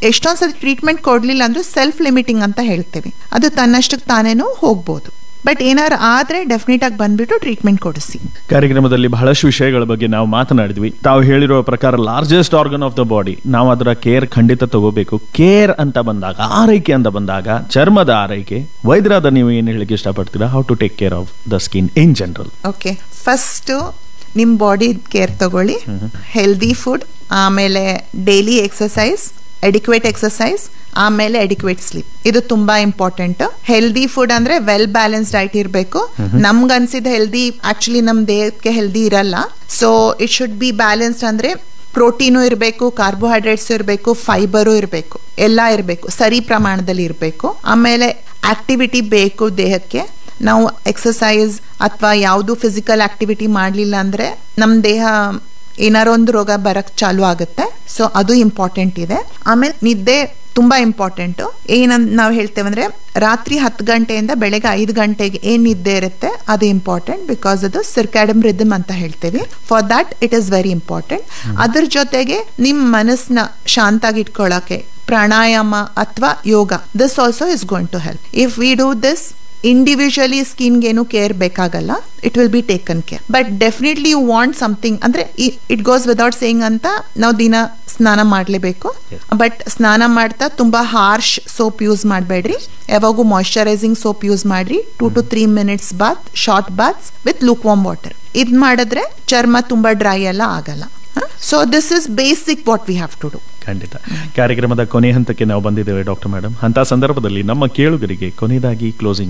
ಎಷ್ಟೊಂದ್ಸತಿ treatment ಕೊಡ್ಲಿಲ್ಲ ಅಂದ್ರೆ self limiting ಅಂತ ಹೇಳ್ತೇವೆ, ಅದು ತನ್ನಷ್ಟಕ್ಕೆ ತಾನೇನೋ ಹೋಗ್ಬೋದು. ಬಟ್ ಏನಾರು ಆದ್ರೆ ಡೆಫಿನೆಟ್ ಆಗಿ ಬಂದ್ಬಿಟ್ಟು ಟ್ರೀಟ್ಮೆಂಟ್ ಕೊಡಿಸಿ. ಕಾರ್ಯಕ್ರಮದಲ್ಲಿ ಬಹಳಷ್ಟು ವಿಷಯಗಳ ಬಗ್ಗೆ ನಾವು ಮಾತನಾಡಿದ್ವಿ. ತಾವು ಹೇಳಿರುವ ಪ್ರಕಾರ largest organ of the body, ನಾವು ಅದರ ಕೇರ್ ಖಂಡಿತ ತಗೋಬೇಕು. ಕೇರ್ ಅಂತ ಬಂದಾಗ, ಆರೈಕೆ ಅಂತ ಬಂದಾಗ, ಚರ್ಮದ ಆರೈಕೆ, ವೈದ್ಯರಾದ ನೀವು ಏನ್ ಹೇಳಿಕ್ಕೆ ಇಷ್ಟಪಡ್ತೀರಾ? How to take care of the skin in general? Okay, first ನಿಮ್ ಬಾಡಿ ಕೇರ್ ತಗೊಳ್ಳಿ. ಹೆಲ್ದಿ ಫುಡ್, ಆಮೇಲೆ ಡೈಲಿ ಎಕ್ಸಸೈಸ್, ಎಡಿಕ್ವೇಟ್ ಎಕ್ಸಸೈಸ್, ಆಮೇಲೆ ಎಡಿಕ್ವೇಟ್ ಸ್ಲೀಪ್. ಇದು ತುಂಬಾ ಇಂಪಾರ್ಟೆಂಟ್. ಹೆಲ್ದಿ ಫುಡ್ ಅಂದ್ರೆ ವೆಲ್ ಬ್ಯಾಲೆನ್ಸ್ ಡೈಟ್ ಇರಬೇಕು. ನಮ್ಗೆ ಅನ್ಸಿದ ಹೆಲ್ದಿ ಆಕ್ಚುಲಿ ನಮ್ ದೇಹಕ್ಕೆ ಹೆಲ್ದಿ ಇರಲ್ಲ. So it should be balanced. ಅಂದ್ರೆ ಪ್ರೋಟೀನು ಇರಬೇಕು, ಕಾರ್ಬೋಹೈಡ್ರೇಟ್ಸ್ ಇರಬೇಕು, ಫೈಬರು ಇರಬೇಕು, ಎಲ್ಲ ಇರಬೇಕು, ಸರಿ ಪ್ರಮಾಣದಲ್ಲಿ ಇರಬೇಕು. ಆಮೇಲೆ ಆಕ್ಟಿವಿಟಿ ಬೇಕು ದೇಹಕ್ಕೆ. ನಾವು ಎಕ್ಸಸೈಸ್ ಅಥವಾ ಯಾವುದು ಫಿಸಿಕಲ್ ಆಕ್ಟಿವಿಟಿ ಮಾಡಲಿಲ್ಲ ಅಂದ್ರೆ ನಮ್ ದೇಹ ಏನಾರೋ ಒಂದು ರೋಗ ಬರಕ್ ಚಾಲು ಆಗುತ್ತೆ. ಸೊ ಅದು ಇಂಪಾರ್ಟೆಂಟ್ ಇದೆ. ಆಮೇಲೆ ನಿದ್ದೆ ತುಂಬಾ ಇಂಪಾರ್ಟೆಂಟ್. ನಾವು ಹೇಳ್ತೇವೆ ಅಂದ್ರೆ ರಾತ್ರಿ 10 ಗಂಟೆಯಿಂದ ಬೆಳಗ್ಗೆ 5 ಗಂಟೆಗೆ ಏನ್ ನಿದ್ದೆ ಇರುತ್ತೆ ಅದು ಇಂಪಾರ್ಟೆಂಟ್. ಬಿಕಾಸ್ ಅದು ಸಿರ್ಕ್ಯಾಡಿಯನ್ ರಿದಮ್ ಅಂತ ಹೇಳ್ತೇವೆ. For that it is very important. ಅದ್ರ ಜೊತೆಗೆ ನಿಮ್ ಮನಸ್ಸನ್ನ ಶಾಂತಾಗಿ ಇಟ್ಕೊಳ್ಳಕ್ಕೆ ಪ್ರಾಣಾಯಾಮ ಅಥವಾ ಯೋಗ, this also is going to help. If we do this individually ಸ್ಕಿನ್ಗೆ ಏನು ಕೇರ್ ಬೇಕಾಗಲ್ಲ, it will be taken care. But definitely you want something ಅಂದ್ರೆ ಇಟ್ ಗೋಸ್ ವಿದೌಟ್ ಸೇಯಿಂಗ್ ಅಂತ ನಾವು ದಿನ ಸ್ನಾನ ಮಾಡಲೇಬೇಕು. ಬಟ್ ಸ್ನಾನ ಮಾಡ್ತಾ ತುಂಬಾ ಹಾರ್ಶ್ ಸೋಪ್ ಯೂಸ್ ಮಾಡಬೇಡ್ರಿ. ಯಾವಾಗೂ ಮಾಯಿಶ್ಚರೈಸಿಂಗ್ ಸೋಪ್ ಯೂಸ್ ಮಾಡ್ರಿ. 2 to 3 minutes Baat, short baths with luke warm water. ಇದ್ ಮಾಡಿದ್ರೆ ಚರ್ಮ ತುಂಬಾ ಡ್ರೈ ಎಲ್ಲ ಆಗಲ್ಲ. So this is basic what we have to do. ಖಂಡಿತ. ಕಾರ್ಯಕ್ರಮದ ಕೊನೆ ಹಂತಕ್ಕೆ ನಾವು ಬಂದಿದ್ದೇವೆ ಡಾಕ್ಟರ್ ಮೇಡಮ್. ಅಂತ ಸಂದರ್ಭದಲ್ಲಿ ನಮ್ಮ ಕೇಳುಗರಿಗೆ ಕೊನೆಯದಾಗಿ ಕ್ಲೋಸಿಂಗ್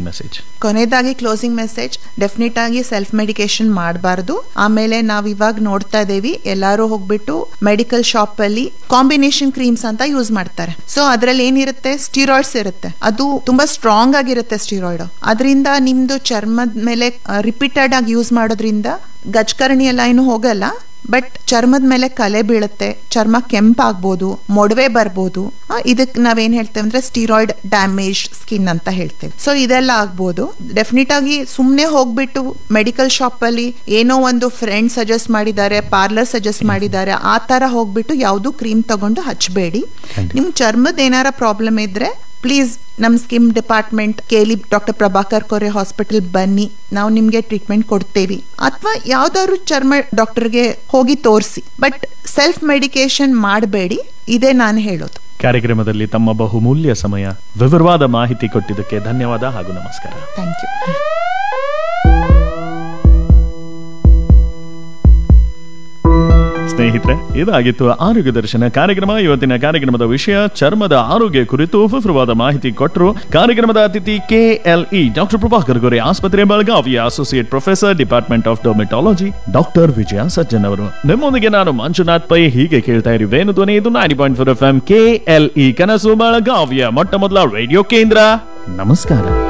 ಮೆಸೇಜ್, ಡೆಫಿನೆಟ್ ಆಗಿ ಸೆಲ್ಫ್ ಮೆಡಿಕೇಶನ್ ಮಾಡಬಾರ್ದು. ಆಮೇಲೆ ನಾವ್ ಇವಾಗ ನೋಡ್ತಾ ಇದೇವಿ, ಎಲ್ಲಾರು ಹೋಗ್ಬಿಟ್ಟು ಮೆಡಿಕಲ್ ಶಾಪ್ ಅಲ್ಲಿ ಕಾಂಬಿನೇಷನ್ ಕ್ರೀಮ್ಸ್ ಅಂತ ಯೂಸ್ ಮಾಡ್ತಾರೆ. ಸೊ ಅದ್ರಲ್ಲಿ ಏನಿರುತ್ತೆ, ಸ್ಟೀರಾಯ್ಡ್ಸ್ ಇರುತ್ತೆ. ಅದು ತುಂಬಾ ಸ್ಟ್ರಾಂಗ್ ಆಗಿರುತ್ತೆ ಸ್ಟೀರಾಯ್ಡ್. ಅದರಿಂದ ನಿಮ್ದು ಚರ್ಮದ ಮೇಲೆ ರಿಪೀಟೆಡ್ ಆಗಿ ಯೂಸ್ ಮಾಡೋದ್ರಿಂದ ಗಜ್ಕರಣಿ ಎಲ್ಲ ಏನು ಹೋಗಲ್ಲ, ಬಟ್ ಚರ್ಮದ ಮೇಲೆ ಕಲೆ ಬೀಳುತ್ತೆ, ಚರ್ಮ ಕೆಂಪಾಗ್ಬೋದು, ಮೊಡವೆ ಬರ್ಬೋದು. ಇದಕ್ಕೆ ನಾವೇನ್ ಹೇಳ್ತೇವೆ ಅಂದ್ರೆ ಸ್ಟೀರಾಯ್ಡ್ ಡ್ಯಾಮೇಜ್ ಸ್ಕಿನ್ ಅಂತ ಹೇಳ್ತೇವೆ. ಸೊ ಇದೆಲ್ಲ ಆಗ್ಬೋದು. ಡೆಫಿನೆಟ್ ಆಗಿ ಸುಮ್ನೆ ಹೋಗ್ಬಿಟ್ಟು ಮೆಡಿಕಲ್ ಶಾಪ್ ಅಲ್ಲಿ ಏನೋ ಒಂದು ಫ್ರೆಂಡ್ ಸಜೆಸ್ಟ್ ಮಾಡಿದ್ದಾರೆ, ಪಾರ್ಲರ್ ಸಜೆಸ್ಟ್ ಮಾಡಿದ್ದಾರೆ, ಆ ತರ ಹೋಗ್ಬಿಟ್ಟು ಯಾವ್ದು ಕ್ರೀಮ್ ತಗೊಂಡು ಹಚ್ಚಬೇಡಿ. ನಿಮ್ ಚರ್ಮದ ಏನಾರ ಪ್ರಾಬ್ಲಮ್ ಇದ್ರೆ ಪ್ಲೀಸ್ ನಮ್ ಸ್ಕಿನ್ ಡಿಪಾರ್ಟ್ಮೆಂಟ್ ಕೇಳಿ ಡಾಕ್ಟರ್ ಪ್ರಭಾಕರ್ ಕೋರೆ ಹಾಸ್ಪಿಟಲ್ ಬನ್ನಿ, ನಾವು ನಿಮ್ಗೆ ಟ್ರೀಟ್ಮೆಂಟ್ ಕೊಡ್ತೇವಿ. ಅಥವಾ ಯಾವ್ದಾದ್ರು ಚರ್ಮ ಡಾಕ್ಟರ್ಗೆ ಹೋಗಿ ತೋರಿಸಿ. ಬಟ್ ಸೆಲ್ಫ್ ಮೆಡಿಕೇಶನ್ ಮಾಡಬೇಡಿ, ಇದೇ ನಾನು ಹೇಳೋದು. ಕಾರ್ಯಕ್ರಮದಲ್ಲಿ ತಮ್ಮ ಬಹುಮೂಲ್ಯ ಸಮಯ, ವಿವರವಾದ ಮಾಹಿತಿ ಕೊಟ್ಟಿದ್ದಕ್ಕೆ ಧನ್ಯವಾದ ಹಾಗೂ ನಮಸ್ಕಾರ. Thank you. ಸ್ನೇಹಿತರೆ, ಇದಾಗಿತ್ತು ಆರೋಗ್ಯ ದರ್ಶನ ಕಾರ್ಯಕ್ರಮ. ಇವತ್ತಿನ ಕಾರ್ಯಕ್ರಮದ ವಿಷಯ ಚರ್ಮದ ಆರೋಗ್ಯ ಕುರಿತು ವಿವರವಾದ ಮಾಹಿತಿ ಕೊಟ್ಟರು ಕಾರ್ಯಕ್ರಮದ ಅತಿಥಿ KLE ಡಾಕ್ಟರ್ ಪ್ರಭಾಕರ್ ಕೋರೆ, ಆಸ್ಪತ್ರೆ ಬೆಳಗಾವಿಯ associate professor, department of dermatology, doctor ವಿಜಯ ಸಜ್ಜನ್ ಅವರು. ನಿಮ್ಮೊಂದಿಗೆ ನಾನು ಮಂಜುನಾಥ್ ಪೈ. ಹೀಗೆ ಕೇಳ್ತಾ ಇರಿ ವೇಣು ಧ್ವನಿ. ಇದು 90.4 FM KLE ಕನಸು ಬೆಳಗಾವಿಯ ಮೊಟ್ಟ ಮೊದಲ ರೇಡಿಯೋ ಕೇಂದ್ರ. ನಮಸ್ಕಾರ.